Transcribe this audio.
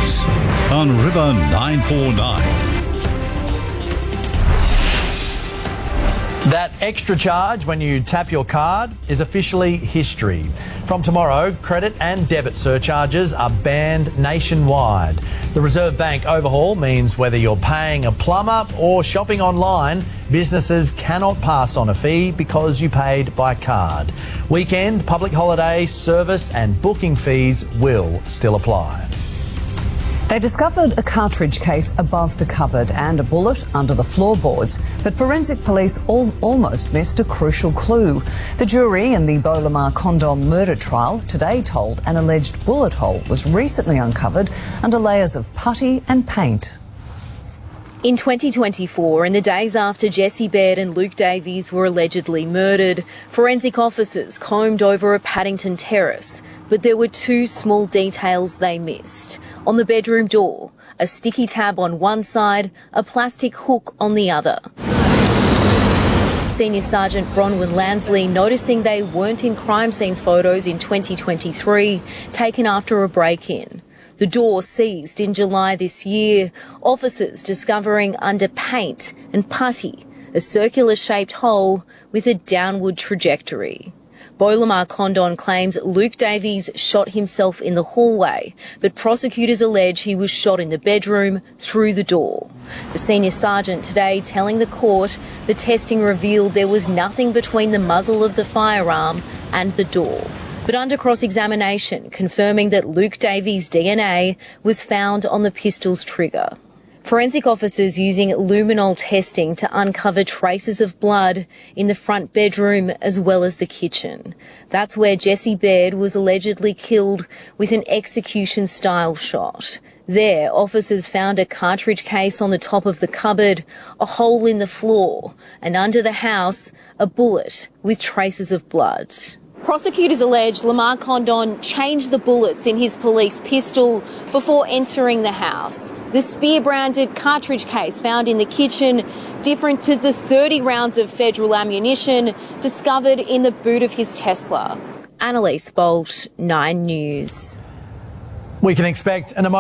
News on River 949. That extra charge when you tap your card is officially history. From tomorrow, credit and debit surcharges are banned nationwide. The Reserve Bank overhaul means whether you're paying a plumber or shopping online, businesses cannot pass on a fee because you paid by card. Weekend, public holiday, service and booking fees will still apply. They discovered a cartridge case above the cupboard and a bullet under the floorboards, but forensic police almost missed a crucial clue. The jury in the Bolimar Condom murder trial today told an alleged bullet hole was recently uncovered under layers of putty and paint. In 2024, in the days after Jessie Baird and Luke Davies were allegedly murdered, forensic officers combed over a Paddington terrace, but there were two small details they missed. On the bedroom door, a sticky tab on one side, a plastic hook on the other. Senior Sergeant Bronwyn Lansley noticing they weren't in crime scene photos in 2023, taken after a break-in. The door seized in July this year, officers discovering under paint and putty a circular-shaped hole with a downward trajectory. Bolimar Condon claims Luke Davies shot himself in the hallway, but prosecutors allege he was shot in the bedroom through the door. The senior sergeant today telling the court the testing revealed there was nothing between the muzzle of the firearm and the door. But under cross-examination, confirming that Luke Davies' DNA was found on the pistol's trigger. Forensic officers using luminol testing to uncover traces of blood in the front bedroom as well as the kitchen. That's where Jessie Baird was allegedly killed with an execution-style shot. There, officers found a cartridge case on the top of the cupboard, a hole in the floor, and under the house, a bullet with traces of blood. Prosecutors allege Lamar Condon changed the bullets in his police pistol before entering the house. The Spear-branded cartridge case found in the kitchen, different to the 30 rounds of federal ammunition discovered in the boot of his Tesla. Annalise Bolt, 9 News. We can expect an